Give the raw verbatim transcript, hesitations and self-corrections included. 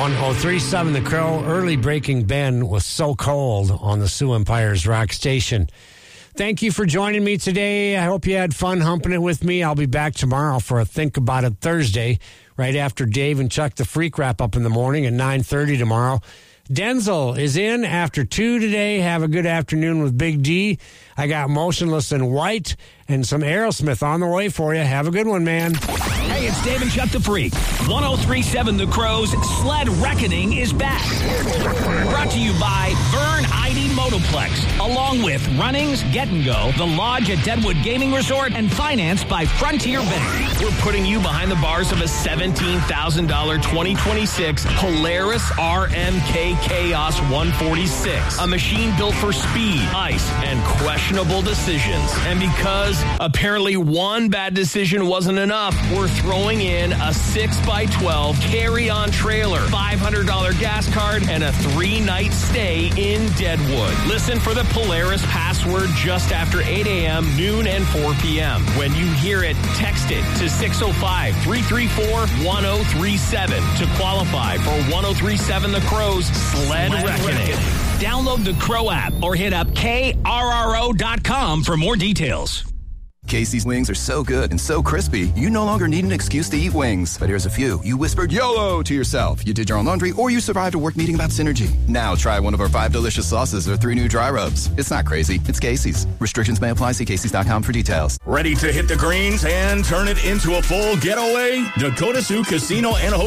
one oh three point seven The Crow. Early Breaking Ben was So Cold on the Sioux Empire's rock station. Thank you for joining me today. I hope you had fun humping it with me. I'll be back tomorrow for a Think About It Thursday, right after Dave and Chuck the Freak wrap up in the morning at nine thirty tomorrow. Denzel is in after two today. Have a good afternoon with Big D. I got Motionless in White and some Aerosmith on the way for you. Have a good one, man. Hey, it's Dave and Chuck the Freak. one oh three point seven The Crow's Sled Reckoning is back. Brought to you by Vern Ide Motoplex, along with Runnings, Get and Go, The Lodge at Deadwood Gaming Resort, and financed by Frontier Bank. We're putting you behind the bars of a seventeen thousand dollars twenty twenty-six Polaris R M K Chaos one forty-six, a machine built for speed, ice, and questionable decisions. And because apparently one bad decision wasn't enough, we're throwing in a six by twelve carry-on trailer, five hundred dollars gas card, and a three-night stay in Deadwood. Listen for the Polaris password just after eight a.m., noon, and four p.m. When you hear it, text it to six oh five, three three four, one oh three seven to qualify for one oh three point seven The Crow's Sled, Sled Reckoning. Reckoning. Download the Crow app or hit up K R R O dot com for more details. Casey's wings are so good and so crispy, you no longer need an excuse to eat wings. But here's a few. You whispered YOLO to yourself. You did your own laundry, or you survived a work meeting about synergy. Now try one of our five delicious sauces or three new dry rubs. It's not crazy. It's Casey's. Restrictions may apply. See Casey's dot com for details. Ready to hit the greens and turn it into a full getaway? Dakota Sioux Casino and Hotel